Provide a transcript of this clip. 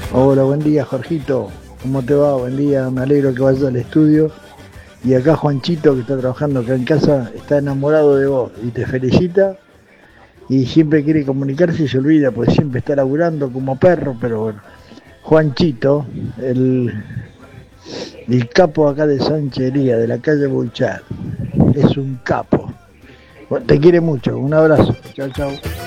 Hola, buen día, Jorgito. ¿Cómo te va? Buen día, me alegro que vayas al estudio. Y acá Juanchito, que está trabajando acá en casa, está enamorado de vos y te felicita y siempre quiere comunicarse y se olvida, pues siempre está laburando como perro, pero bueno. Juanchito, el capo acá de Sanchería, de la calle Bulchar, es un capo. Bueno, te quiere mucho, un abrazo. Chao, chao.